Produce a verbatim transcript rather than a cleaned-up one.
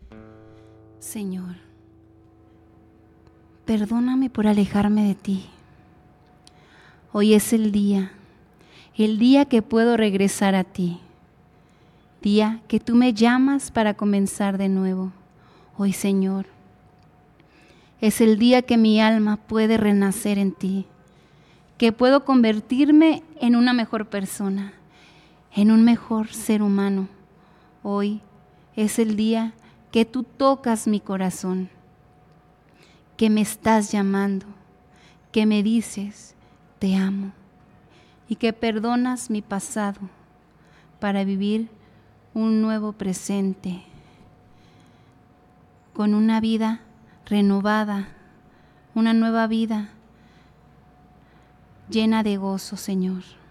Señor, perdóname por alejarme de ti. Hoy es el día, el día que puedo regresar a ti. Día que tú me llamas para comenzar de nuevo. Hoy, Señor, es el día que mi alma puede renacer en ti, que puedo convertirme en una mejor persona, en un mejor ser humano. Hoy es el día que tú tocas mi corazón, que me estás llamando, que me dices, te amo, y que perdonas mi pasado para vivir un nuevo presente, con una vida renovada, una nueva vida llena de gozo, Señor.